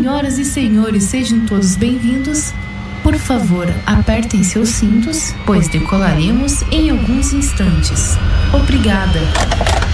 Senhoras e senhores, sejam todos bem-vindos. Por favor, apertem seus cintos, pois decolaremos em alguns instantes. Obrigada.